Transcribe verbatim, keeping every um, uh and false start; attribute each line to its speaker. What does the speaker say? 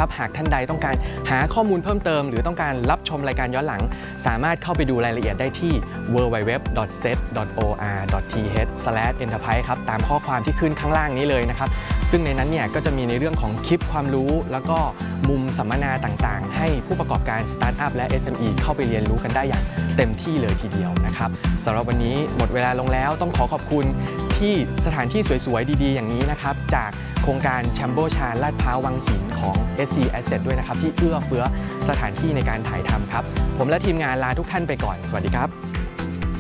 Speaker 1: นะครับหากท่านใดต้องการหาข้อมูลเพิ่มเติมหรือต้องการรับชมรายการย้อนหลังสามารถเข้าไปดูรายละเอียดได้ที่ ดับเบิลยู ดับเบิลยู ดับเบิลยู ดอท เซต ดอท โอ อาร์ ดอท ที เอช สแลช เอ็นเตอร์ไพรส์ ครับตามข้อความที่ขึ้นข้างล่างนี้เลยนะครับซึ่งในนั้นเนี่ยก็จะมีในเรื่องของคลิปความรู้แล้วก็มุมสัมมนาต่างๆให้ผู้ประกอบการสตาร์ทอัพและ เอส เอ็ม อี เข้าไปเรียนรู้กันได้อย่างเต็มที่เลยทีเดียวนะครับสำหรับวันนี้หมดเวลาลงแล้วต้องขอขอบคุณที่สถานที่สวยๆดีๆอย่างนี้นะครับจากโครงการแชมโบชาลาดพร้าววังหินของ เอส ซี Asset ด้วยนะครับที่เอื้อเฟื้อสถานที่ในการถ่ายทำครับผมและทีมงานลาทุกท่านไปก่อนสวัสดีครับ